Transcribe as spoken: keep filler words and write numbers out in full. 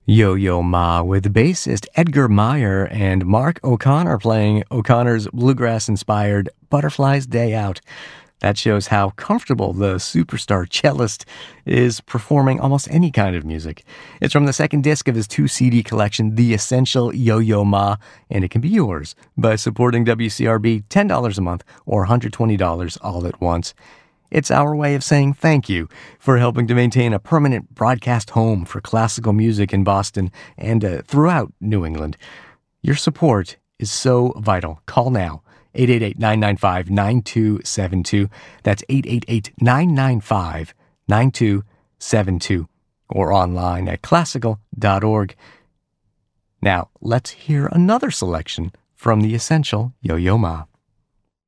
Yo-Yo Ma with bassist Edgar Meyer and Mark O'Connor playing O'Connor's bluegrass-inspired Butterfly's Day Out. That shows how comfortable the superstar cellist is performing almost any kind of music. It's from the second disc of his two-C D collection, The Essential Yo-Yo Ma, and it can be yours by supporting W C R B ten dollars a month or one hundred twenty dollars all at once. It's our way of saying thank you for helping to maintain a permanent broadcast home for classical music in Boston and uh, throughout New England. Your support is so vital. Call now, eight eight eight, nine nine five, nine two seven two. That's eight eight eight, nine nine five, nine two seven two. Or online at classical dot org. Now, let's hear another selection from the Essential Yo-Yo Ma.